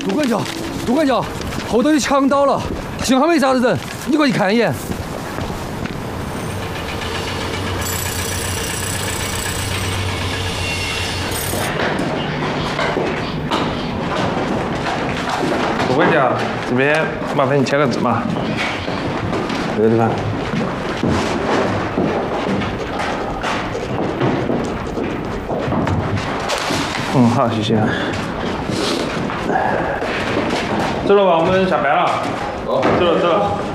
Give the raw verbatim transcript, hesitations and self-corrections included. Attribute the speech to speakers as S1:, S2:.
S1: 杜管教，杜管教，后头有强盗了，幸好没啥子人，你过去看一眼。
S2: 杜管教，这边麻烦你签个字嘛。这个地方。嗯，好，谢谢。走了吧，我们下班了。走了，走了。